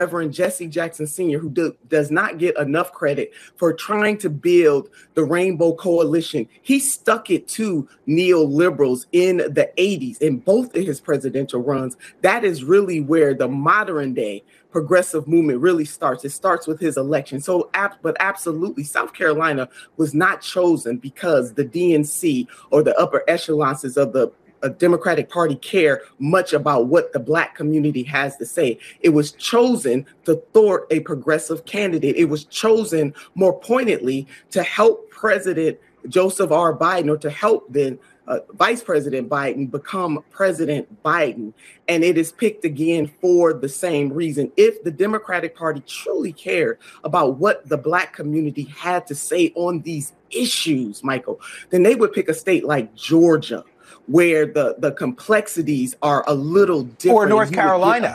Reverend Jesse Jackson Sr., who does not get enough credit for trying to build the Rainbow Coalition. He stuck it to neoliberals in the 80s in both of his presidential runs. That is really where the modern day progressive movement really starts. It starts with his election. But absolutely, South Carolina was not chosen because the DNC or the upper echelons of the Democratic Party care much about what the Black community has to say. It was chosen to thwart a progressive candidate. It was chosen more pointedly to help President Joseph R. Biden, or to help then Vice President Biden become President Biden. And it is picked again for the same reason. If the Democratic Party truly cared about what the Black community had to say on these issues, Michael, then they would pick a state like Georgia, where the complexities are a little different. Or North Carolina.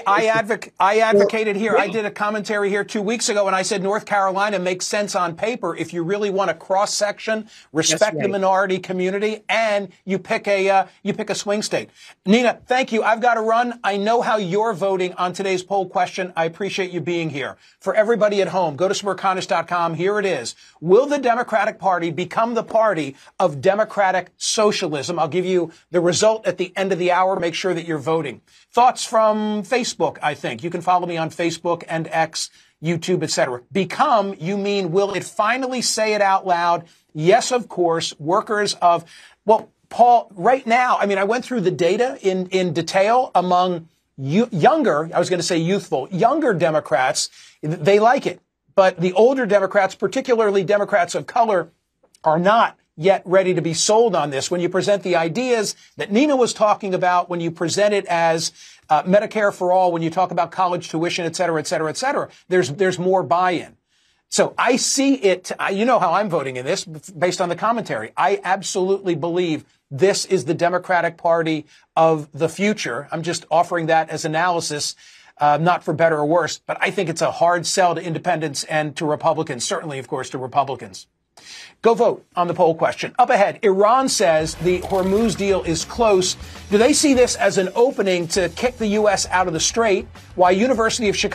I advocated here. I did a commentary here 2 weeks ago, and I said North Carolina makes sense on paper if you really want a cross-section, respect the minority community, and you pick a swing state. Nina, thank you. I've got to run. I know how you're voting on today's poll question. I appreciate you being here. For everybody at home, go to smerconish.com. Here it is. Will the Democratic Party become the party of democratic socialism? I'll give you the result at the end of the hour. Make sure that you're voting. Thoughts from Facebook, I think. You can follow me on Facebook and X, YouTube, etc. Become, you mean, will it finally say it out loud? Yes, of course. Workers of, well, Paul, right now, I mean, I went through the data in detail among younger, I was going to say youthful, younger Democrats. They like it. But the older Democrats, particularly Democrats of color, are not yet ready to be sold on this. When you present the ideas that Nina was talking about, when you present it as Medicare for all, when you talk about college tuition, et cetera, et cetera, et cetera, there's more buy-in. So I see it. You know how I'm voting in this based on the commentary. I absolutely believe this is the Democratic Party of the future. I'm just offering that as analysis, not for better or worse, but I think it's a hard sell to independents and to Republicans, certainly, of course, to Republicans. Go vote on the poll question. Up ahead, Iran says the Hormuz deal is close. Do they see this as an opening to kick the U.S. out of the strait? Why University of Chicago